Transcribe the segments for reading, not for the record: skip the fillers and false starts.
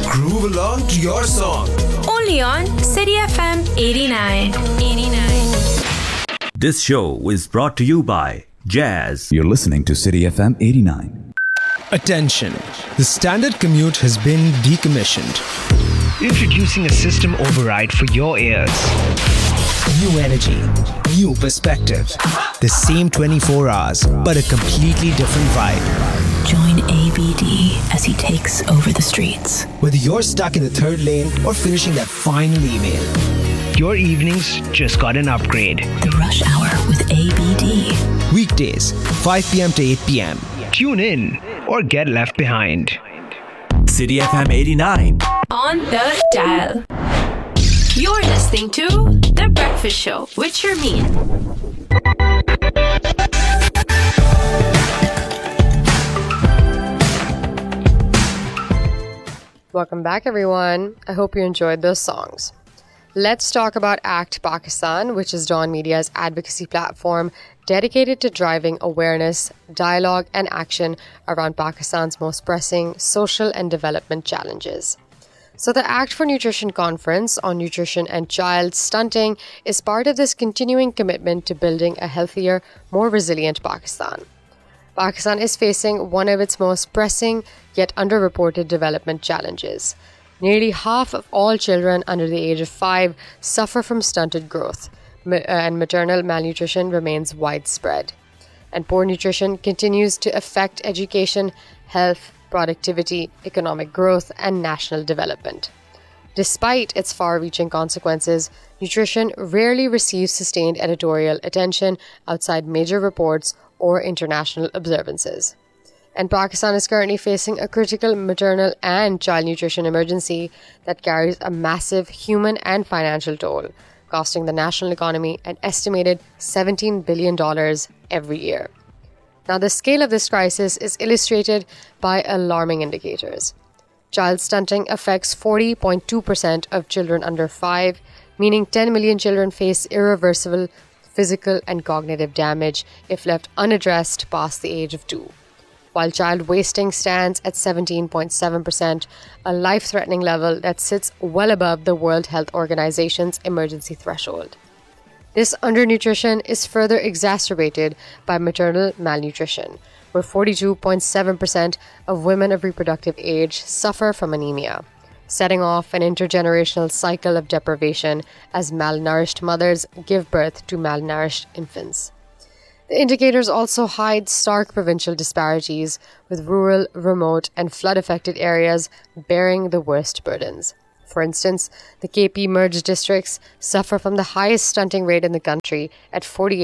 Groove along to your song. Only on City FM 89. This show is brought to you by Jazz. You're listening to City FM 89. Attention! The standard commute has been decommissioned. Introducing a system override for your ears. New energy, new perspective. The same 24 hours, but a completely different vibe. Join ABD as he takes over the streets. Whether you're stuck in the third lane or finishing that final email, your evenings just got an upgrade. The Rush Hour with ABD. Weekdays, 5 p.m. to 8 p.m. Tune in or get left behind. City FM 89. On the dial. You're listening to The Breakfast Show with Sharmeen. Welcome back, everyone. I hope you enjoyed those songs. Let's talk about ACT Pakistan, which is Dawn Media's advocacy platform dedicated to driving awareness, dialogue, and action around Pakistan's most pressing social and development challenges. So the Act for Nutrition Conference on Nutrition and Child Stunting is part of this continuing commitment to building a healthier, more resilient Pakistan. Pakistan is facing one of its most pressing yet underreported development challenges. Nearly half of all children under the age of 5 suffer from stunted growth, and maternal malnutrition remains widespread. And poor nutrition continues to affect education, health, productivity, economic growth, and national development. Despite its far-reaching consequences, nutrition rarely receives sustained editorial attention outside major reports or international observances. And Pakistan is currently facing a critical maternal and child nutrition emergency that carries a massive human and financial toll, costing the national economy an estimated $17 billion every year. Now, the scale of this crisis is illustrated by alarming indicators. Child stunting affects 40.2% of children under 5, meaning 10 million children face irreversible physical and cognitive damage if left unaddressed past the age of 2. While child wasting stands at 17.7%, a life-threatening level that sits well above the World Health Organization's emergency threshold. This undernutrition is further exacerbated by maternal malnutrition, where 42.7% of women of reproductive age suffer from anemia, setting off an intergenerational cycle of deprivation as malnourished mothers give birth to malnourished infants. The indicators also hide stark provincial disparities, with rural, remote, and flood-affected areas bearing the worst burdens. For instance, the KP merged districts suffer from the highest stunting rate in the country at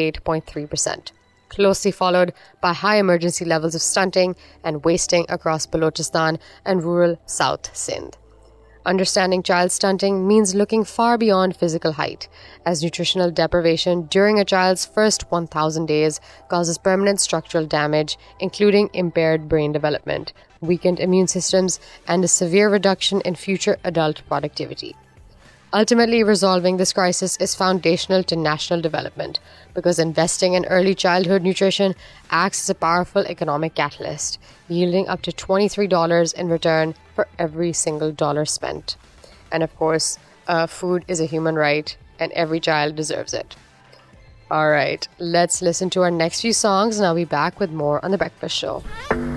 48.3%, closely followed by high emergency levels of stunting and wasting across Balochistan and rural South Sindh. Understanding child stunting means looking far beyond physical height, as nutritional deprivation during a child's first 1,000 days causes permanent structural damage, including impaired brain development, weakened immune systems, and a severe reduction in future adult productivity. Ultimately, resolving this crisis is foundational to national development because investing in early childhood nutrition acts as a powerful economic catalyst, yielding up to $23 in return for every single dollar spent. And of course, food is a human right and every child deserves it. All right, let's listen to our next few songs and I'll be back with more on The Breakfast Show.